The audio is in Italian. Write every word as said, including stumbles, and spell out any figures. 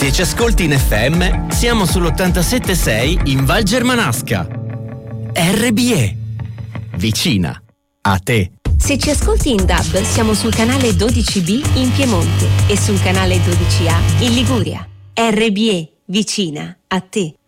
Se ci ascolti in F M, siamo sull'ottantasette sei in Val Germanasca. R B E, vicina a te. Se ci ascolti in D A B, siamo sul canale dodici B in Piemonte e sul canale dodici A in Liguria. R B E, vicina a te.